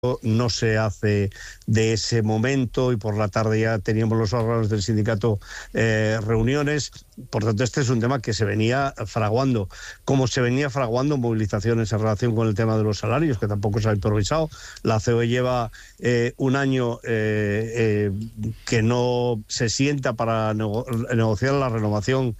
no se hace de ese momento, y por la tarde ya teníamos los órganos del sindicato reuniones. Por tanto, este es un tema que se venía fraguando, como se venía fraguando movilizaciones en relación con el tema de los salarios, que tampoco se ha improvisado. La COE lleva un año que no se sienta para negociar la renovación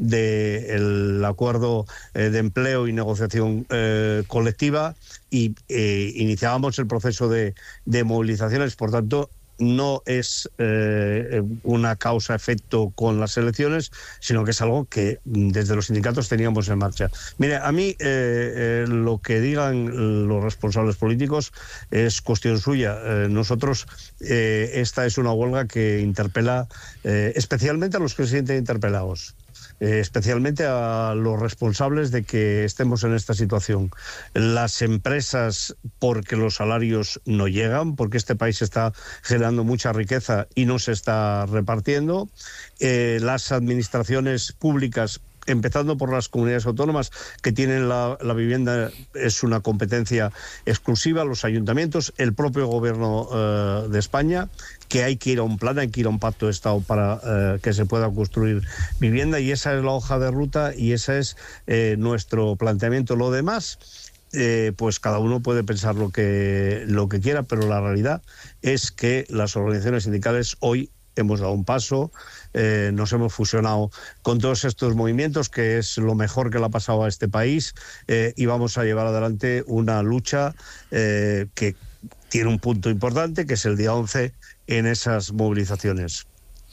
del acuerdo de empleo y negociación colectiva, y iniciábamos el proceso de movilizaciones. Por tanto, no es una causa-efecto con las elecciones, sino que es algo que desde los sindicatos teníamos en marcha. Mire, a mí lo que digan los responsables políticos es cuestión suya. Nosotros, esta es una huelga que interpela especialmente a los que se sienten interpelados. Especialmente a los responsables de que estemos en esta situación. Las empresas, porque los salarios no llegan, porque este país está generando mucha riqueza y no se está repartiendo. Las administraciones públicas, empezando por las comunidades autónomas, que tienen la vivienda, es una competencia exclusiva, los ayuntamientos, el propio gobierno de España, que hay que ir a un plan, hay que ir a un pacto de Estado para que se pueda construir vivienda, y esa es la hoja de ruta y ese es nuestro planteamiento. Lo demás, pues cada uno puede pensar lo que quiera, pero la realidad es que las organizaciones sindicales hoy hemos dado un paso, nos hemos fusionado con todos estos movimientos, que es lo mejor que le ha pasado a este país, y vamos a llevar adelante una lucha que tiene un punto importante, que es el día 11 en esas movilizaciones.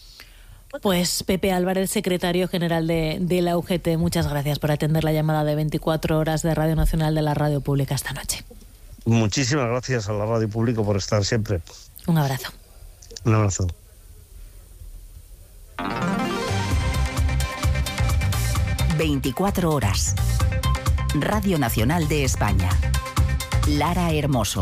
Pues Pepe Álvarez, secretario general de la UGT, muchas gracias por atender la llamada de 24 horas de Radio Nacional de la Radio Pública esta noche. Muchísimas gracias a la Radio Pública por estar siempre. Un abrazo. Un abrazo. ...24 horas... Radio Nacional de España. Lara Hermoso.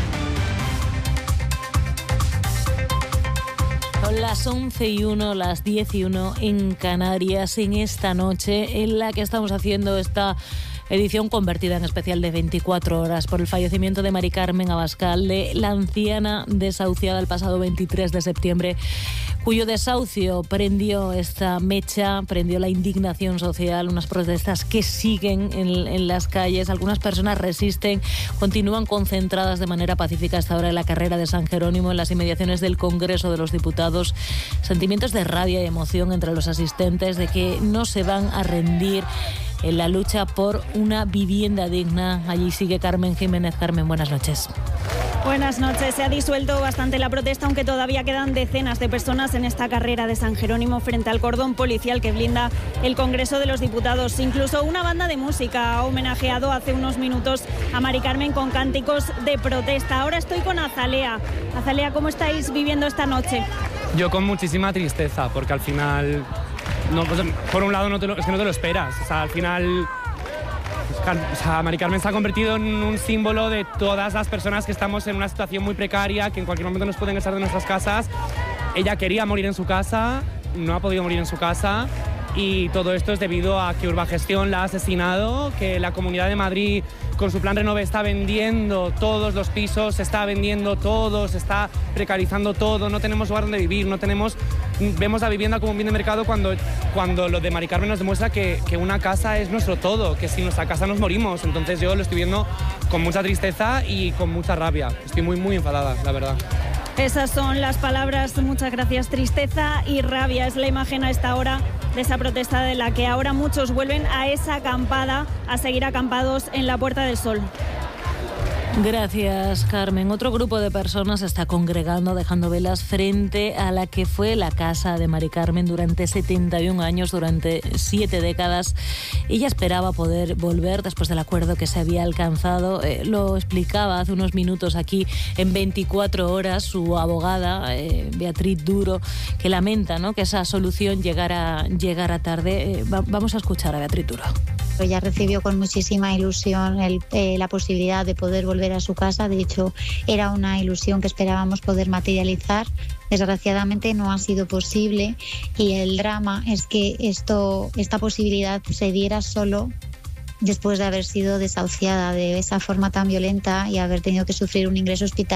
Son las 11:01, las 10:01 en Canarias, en esta noche en la que estamos haciendo esta edición convertida en especial de 24 horas por el fallecimiento de Mari Carmen Abascal, de la anciana desahuciada el pasado 23 de septiembre, cuyo desahucio prendió esta mecha, prendió la indignación social, unas protestas que siguen en las calles. Algunas personas resisten, continúan concentradas de manera pacífica hasta ahora en la carrera de San Jerónimo, en las inmediaciones del Congreso de los Diputados. Sentimientos de rabia y emoción entre los asistentes de que no se van a rendir en la lucha por una vivienda digna. Allí sigue Carmen Jiménez. Carmen, buenas noches. Buenas noches. Se ha disuelto bastante la protesta, aunque todavía quedan decenas de personas en esta carrera de San Jerónimo frente al cordón policial que blinda el Congreso de los Diputados. Incluso una banda de música ha homenajeado hace unos minutos a Mari Carmen con cánticos de protesta. Ahora estoy con Azalea. Azalea, ¿cómo estáis viviendo esta noche? Yo con muchísima tristeza, porque al final... No, pues, por un lado es que no te lo esperas. O sea, al final, Mari Carmen se ha convertido en un símbolo de todas las personas que estamos en una situación muy precaria, que en cualquier momento nos pueden echar de nuestras casas. Ella quería morir en su casa, no ha podido morir en su casa, y todo esto es debido a que Urbagestión la ha asesinado, que la Comunidad de Madrid con su plan Renove está vendiendo todos los pisos, se está vendiendo todo, se está precarizando todo, no tenemos lugar donde vivir, vemos la vivienda como un bien de mercado, cuando lo de Mari Carmen nos demuestra que una casa es nuestro todo, que sin nuestra casa nos morimos. Entonces yo lo estoy viendo con mucha tristeza y con mucha rabia. Estoy muy, muy enfadada, la verdad. Esas son las palabras, muchas gracias. Tristeza y rabia es la imagen a esta hora de esa protesta, de la que ahora muchos vuelven a esa acampada, a seguir acampados en la Puerta del Sol. Gracias, Carmen. Otro grupo de personas se está congregando, dejando velas frente a la que fue la casa de Mari Carmen durante 71 años, durante 7 décadas. Ella esperaba poder volver después del acuerdo que se había alcanzado. Lo explicaba hace unos minutos aquí en 24 horas su abogada, Beatriz Duro, que lamenta, ¿no?, que esa solución llegara tarde. Vamos a escuchar a Beatriz Duro. Ella recibió con muchísima ilusión la posibilidad de poder volver a su casa. De hecho, era una ilusión que esperábamos poder materializar. Desgraciadamente no ha sido posible, y el drama es que esta posibilidad se diera solo después de haber sido desahuciada de esa forma tan violenta y haber tenido que sufrir un ingreso hospitalario